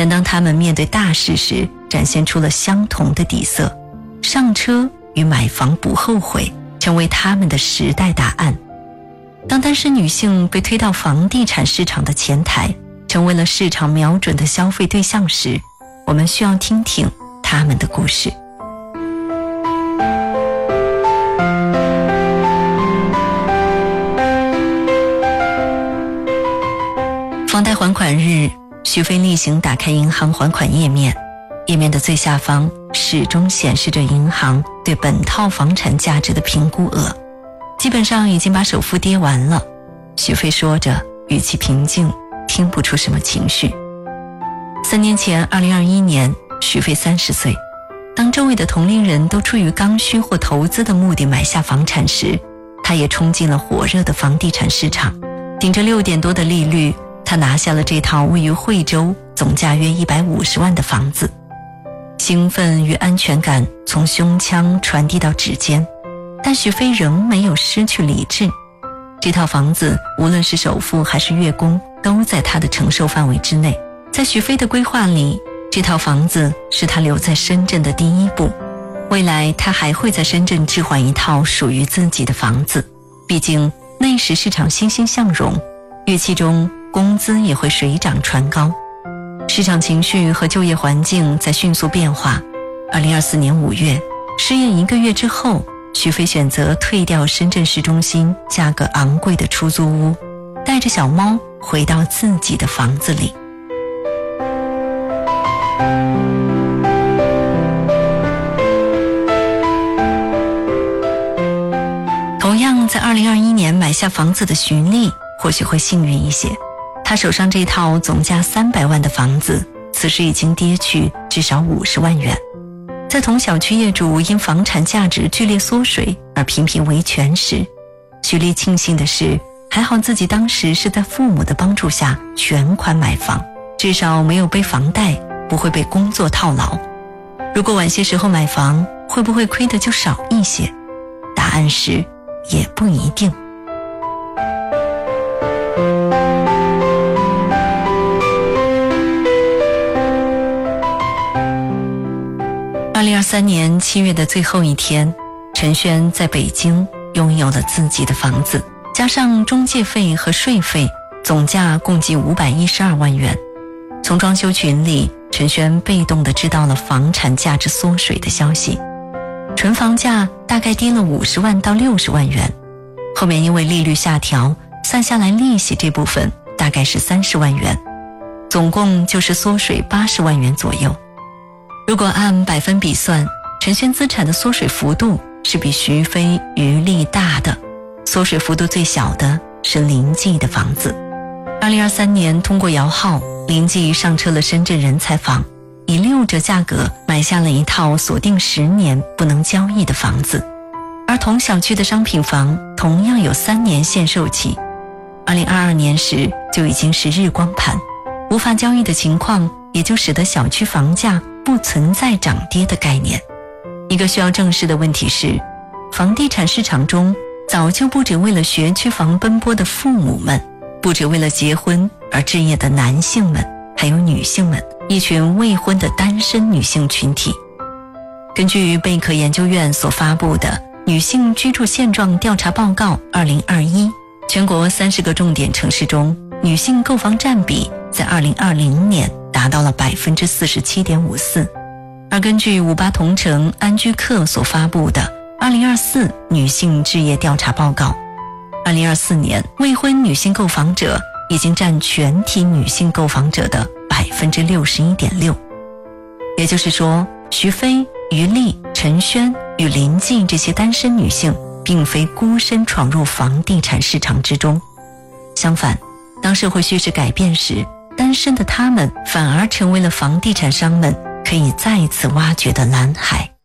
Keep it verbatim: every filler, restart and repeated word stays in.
当他们面对大事时，展现出了相同的底色。上车与买房不后悔成为他们的时代答案。当单身女性被推到房地产市场的前台，成为了市场瞄准的消费对象时，我们需要听听他们的故事。房贷还款日，许飞例行打开银行还款页面，页面的最下方始终显示着银行对本套房产价值的评估额，基本上已经把首付跌完了。许飞说着，语气平静，听不出什么情绪。三年前二零二一年，许飞三十岁，当周围的同龄人都出于刚需或投资的目的买下房产时，他也冲进了火热的房地产市场。顶着六点多的利率，他拿下了这套位于惠州总价约一百五十万的房子。兴奋与安全感从胸腔传递到指尖，但许飞仍没有失去理智。这套房子无论是首付还是月供，都在他的承受范围之内。在许飞的规划里，这套房子是他留在深圳的第一步。未来他还会在深圳置换一套属于自己的房子，毕竟那时市场欣欣向荣，预期中工资也会水涨船高。市场情绪和就业环境在迅速变化。二零二四年五月，失业一个月之后，许飞选择退掉深圳市中心价格昂贵的出租屋，带着小猫回到自己的房子里。同样在二零二一年买下房子的徐丽或许会幸运一些，他手上这套总价三百万的房子，此时已经跌去至少五十万元。在同小区业主因房产价值剧烈缩水而频频维权时，徐丽庆幸的是，还好自己当时是在父母的帮助下全款买房，至少没有背房贷，不会被工作套牢。如果晚些时候买房，会不会亏的就少一些？答案是也不一定。二零二三年七月的最后一天，陈轩在北京拥有了自己的房子，加上中介费和税费，总价共计五百一十二万元。从装修群里，陈轩被动地知道了房产价值缩水的消息，纯房价大概跌了五十万到六十万元，后面因为利率下调，算下来利息这部分大概是三十万元，总共就是缩水八十万元左右。如果按百分比算，陈轩资产的缩水幅度是比徐飞、余力大的，缩水幅度最小的是林记的房子。二零二三年通过摇号，林记上车了深圳人才房，以六折价格买下了一套锁定十年不能交易的房子，而同小区的商品房同样有三年限售期，二零二二年时就已经是日光盘，无法交易的情况也就使得小区房价不存在涨跌的概念。一个需要正视的问题是，房地产市场中早就不止为了学区房奔波的父母们，不止为了结婚而置业的男性们，还有女性们，一群未婚的单身女性群体。根据贝壳研究院所发布的女性居住现状调查报告二零二一，全国三十个重点城市中，女性购房占比在二零二零年达到了 百分之四十七点五四。 而根据五八同城安居客所发布的二零二四女性置业调查报告，二零二四年未婚女性购房者已经占全体女性购房者的 百分之六十一点六。 也就是说，徐飞、余力、陈轩与林记这些单身女性并非孤身闯入房地产市场之中，相反，当社会趋势改变时，单身的她们反而成为了房地产商们可以再次挖掘的蓝海。